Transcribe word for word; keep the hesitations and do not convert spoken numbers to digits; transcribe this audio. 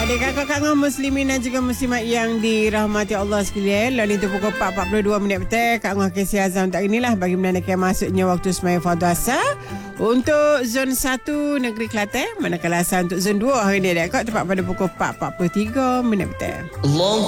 Adik kakak kakak muslimin dan juga muslimat yang dirahmati Allah sekalian. Lalu itu pukul empat empat puluh dua minit petang. Kak Ngah Kesih Azam tak inilah bagi menandakan masuknya waktu semaya fardu asar untuk zon satu negeri Kelantan. Manakala asar untuk zon dua hari ini adik kakak tepat pada pukul empat empat puluh tiga minit petang. Long